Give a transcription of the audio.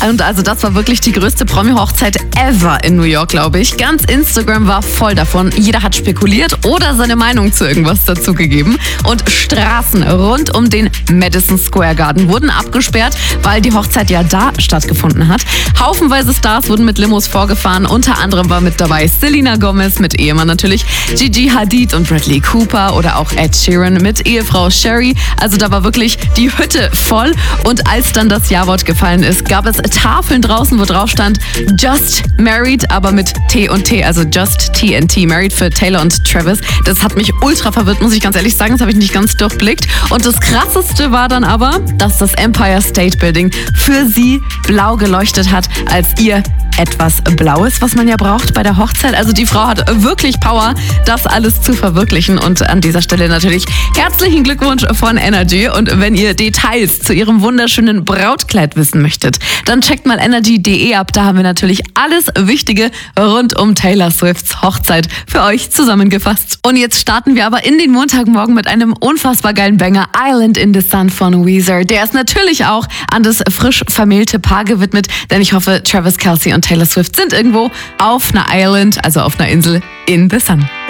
Und also das war wirklich die größte Promi-Hochzeit ever in New York, glaube ich. Ganz Instagram war voll davon. Jeder hat spekuliert oder seine Meinung zu irgendwas dazugegeben. Und Straßen rund um den Madison Square Garden wurden abgesperrt, weil die Hochzeit ja da stattgefunden hat. Haufenweise Stars wurden mit Limos vorgefahren. Unter anderem war mit dabei Selena Gomez mit Ehemann natürlich, Gigi Hadid und Bradley Cooper oder auch Ed Sheeran mit Ehefrau Sherry. Also da war wirklich die Hütte voll. Und als dann das Ja-Wort gefallen ist, gab es Tafeln draußen, wo drauf stand Just Married, aber mit T und T, also Just TNT, Married für Taylor und Travis. Das hat mich ultra verwirrt, muss ich ganz ehrlich sagen. Das habe ich nicht ganz durchblickt. Und das Krasseste war dann aber, dass das Empire State Building für sie blau geleuchtet hat, als ihr etwas Blaues, was man ja braucht bei der Hochzeit. Also die Frau hat wirklich Power, das alles zu verwirklichen. Und an dieser Stelle natürlich herzlichen Glückwunsch von Energy. Und wenn ihr Details zu ihrem wunderschönen Brautkleid wissen möchtet, dann checkt mal energy.de ab. Da haben wir natürlich alles Wichtige rund um Taylor Swifts Hochzeit für euch zusammengefasst. Und jetzt starten wir aber in den Montagmorgen mit einem unfassbar geilen Banger, Island in the Sun von Weezer. Der ist natürlich auch an das frisch vermählte Paar gewidmet, denn ich hoffe, Travis Kelce und Taylor Swift sind irgendwo auf einer Island, also auf einer Insel in the Sun.